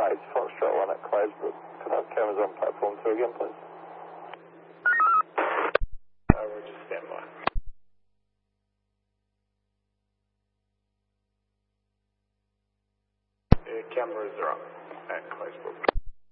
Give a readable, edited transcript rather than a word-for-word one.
Base, Foxtrot 1 at Claysbrook. Could I have cameras on platform 2 again, please? Roger, stand by. Cameras are up at Claysbrook.